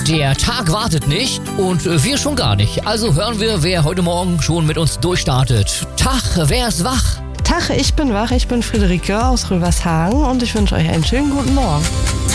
Der Tag wartet nicht und wir schon gar nicht. Also hören wir, wer heute Morgen schon mit uns durchstartet. Tag, wer ist wach? Tag, ich bin wach, ich bin Friederike aus Rövershagen und ich wünsche euch einen schönen guten Morgen.